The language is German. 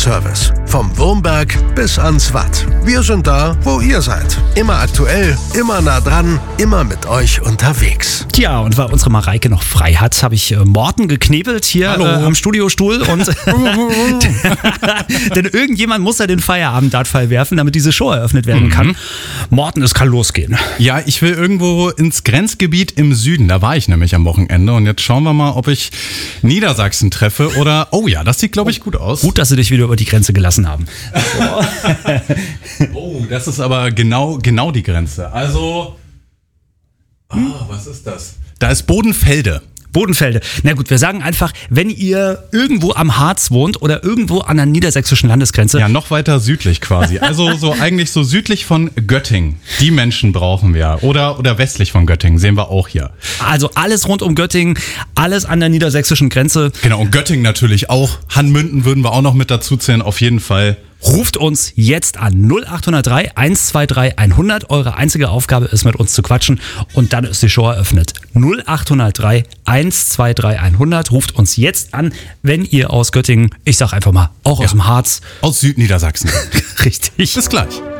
Kundenservice. Vom Wurmberg bis ans Watt. Wir sind da, wo ihr seid. Immer aktuell, immer nah dran, immer mit euch unterwegs. Tja, und weil unsere Mareike noch frei hat, habe ich Morten geknebelt hier am Studiostuhl. Und denn irgendjemand muss ja den Feierabend-Dartpfeil werfen, damit diese Show eröffnet werden kann. Morten, es kann losgehen. Ja, ich will irgendwo ins Grenzgebiet im Süden. Da war ich nämlich am Wochenende. Und jetzt schauen wir mal, ob ich Niedersachsen treffe oder... Oh ja, das sieht, glaube ich, gut aus. Gut, dass sie dich wieder über die Grenze gelassen haben. Oh, das ist aber genau die Grenze. Also... was ist das? Da ist Bodenfelde. Bodenfelde. Na gut, wir sagen einfach, wenn ihr irgendwo am Harz wohnt oder irgendwo an der niedersächsischen Landesgrenze. Ja, noch weiter südlich quasi. Also so eigentlich so südlich von Göttingen. Die Menschen brauchen wir. Oder westlich von Göttingen, sehen wir auch hier. Also alles rund um Göttingen, alles an der niedersächsischen Grenze. Genau, und Göttingen natürlich auch. Hanmünden würden wir auch noch mit dazu zählen, auf jeden Fall. Ruft uns jetzt an 0803 123 100. Eure einzige Aufgabe ist, mit uns zu quatschen und dann ist die Show eröffnet. 0803 123 100. Ruft uns jetzt an, wenn ihr aus Göttingen, ich sag einfach mal, auch aus dem Harz. Aus Südniedersachsen. Richtig. Bis gleich.